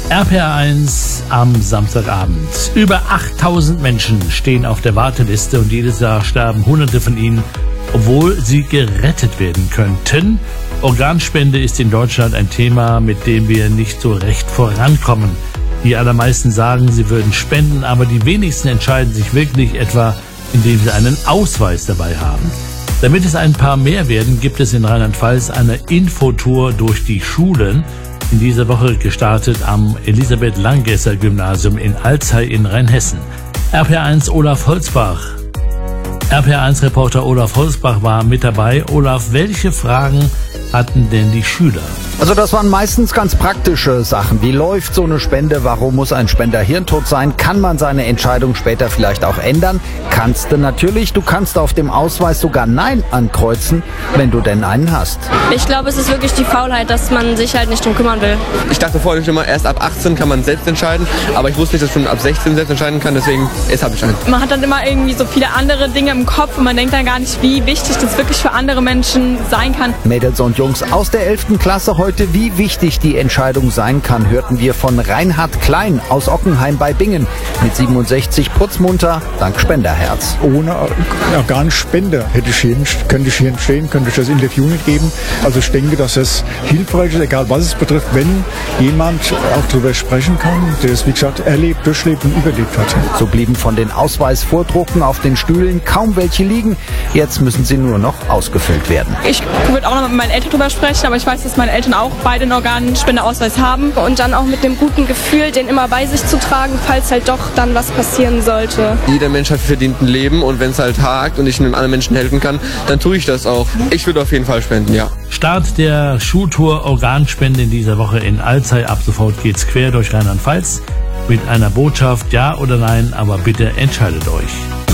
RPR1 am Samstagabend. Über 8000 Menschen stehen auf der Warteliste und jedes Jahr sterben Hunderte von ihnen, obwohl sie gerettet werden könnten. Organspende ist in Deutschland ein Thema, mit dem wir nicht so recht vorankommen. Die allermeisten sagen, sie würden spenden, aber die wenigsten entscheiden sich wirklich, etwa indem sie einen Ausweis dabei haben. Damit es ein paar mehr werden, gibt es in Rheinland-Pfalz eine Infotour durch die Schulen. In dieser Woche gestartet am Elisabeth-Langgesser-Gymnasium in Alzey in Rheinhessen. RPR1 Olaf Holzbach. RPR1-Reporter Olaf Holzbach war mit dabei. Olaf, welche Fragen hatten denn die Schüler? Also das waren meistens ganz praktische Sachen. Wie läuft so eine Spende? Warum muss ein Spender hirntot sein? Kann man seine Entscheidung später vielleicht auch ändern? Kannst du natürlich. Du kannst auf dem Ausweis sogar Nein ankreuzen, wenn du denn einen hast. Ich glaube, es ist wirklich die Faulheit, dass man sich halt nicht drum kümmern will. Ich dachte vorher schon immer, erst ab 18 kann man selbst entscheiden, aber ich wusste nicht, dass ich schon ab 16 selbst entscheiden kann, deswegen jetzt habe ich einen. Man hat dann immer irgendwie so viele andere Dinge im Kopf und man denkt dann gar nicht, wie wichtig das wirklich für andere Menschen sein kann. Mädels und Jungs aus der 11. Klasse heute, wie wichtig die Entscheidung sein kann, hörten wir von Reinhard Klein aus Ockenheim bei Bingen. Mit 67 putzmunter, dank Spenderherz. Ohne Organspender könnte ich hier stehen, könnte ich das Interview nicht geben. Also ich denke, dass es hilfreich ist, egal was es betrifft, wenn jemand auch darüber sprechen kann, der es, wie gesagt, erlebt, durchlebt und überlebt hat. So blieben von den Ausweisvordrucken auf den Stühlen kaum welche liegen. Jetzt müssen sie nur noch ausgefüllt werden. Ich würde auch noch mit meinen Eltern drüber sprechen, aber ich weiß, dass meine Eltern auch beide einen Organspendeausweis haben. Und dann auch mit dem guten Gefühl, den immer bei sich zu tragen, falls halt doch dann was passieren sollte. Jeder Mensch hat verdient ein Leben und wenn es halt hakt und ich einem anderen Menschen helfen kann, dann tue ich das auch. Ich würde auf jeden Fall spenden, ja. Start der Schultour Organspende in dieser Woche in Alzey. Ab sofort geht's quer durch Rheinland-Pfalz mit einer Botschaft, ja oder nein, aber bitte entscheidet euch.